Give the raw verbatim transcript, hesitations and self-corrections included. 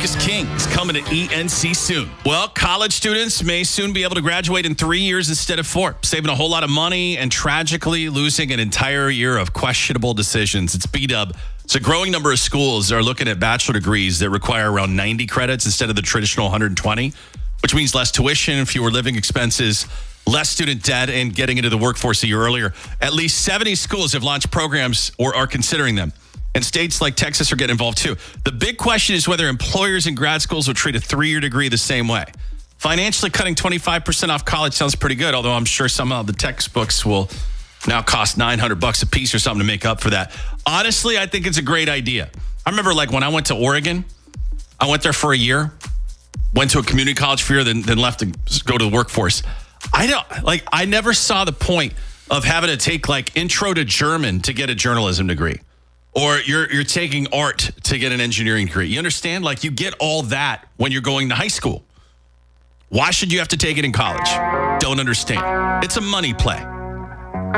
is King is coming to E N C soon. Well, college students may soon be able to graduate in three years instead of four, saving a whole lot of money and tragically losing an entire year of questionable decisions. It's B-Dub. So a growing number of schools are looking at bachelor degrees that require around ninety credits instead of the traditional one hundred twenty, which means less tuition, fewer living expenses, less student debt, and getting into the workforce a year earlier. At least seventy schools have launched programs or are considering them. And states like Texas are getting involved too. The big question is whether employers and grad schools will treat a three-year degree the same way. Financially cutting twenty-five percent off college sounds pretty good, although I'm sure some of the textbooks will now cost nine hundred bucks a piece or something to make up for that. Honestly, I think it's a great idea. I remember like when I went to Oregon, I went there for a year, went to a community college for a year, then, then left to go to the workforce. I don't like, I never saw the point of having to take like intro to German to get a journalism degree. Or you're you're taking art to get an engineering degree. You understand? Like you get all that when you're going to high school. Why should you have to take it in college? Don't understand. It's a money play.